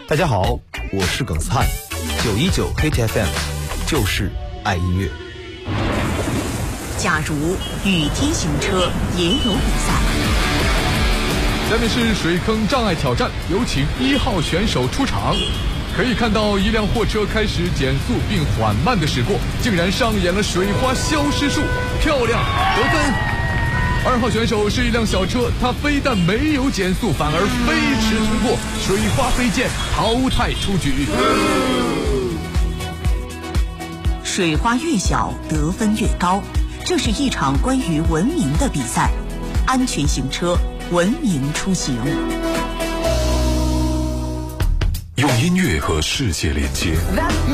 大家好，我是耿斯汉，919 Hit FM， 就是爱音乐。 假如雨天行车也有比赛。 下面是水坑障碍挑战，有请1号选手出场。可以看到一辆货车开始减速并缓慢的驶过，竟然上演了水花消失术，漂亮，得分。2号选手是一辆小车，它非但没有减速，反而飞驰通过，水花飞溅，淘汰出局。 水花越小，得分越高。这是一场关于文明的比赛，安全行车，文明出行。 用音乐和世界连接。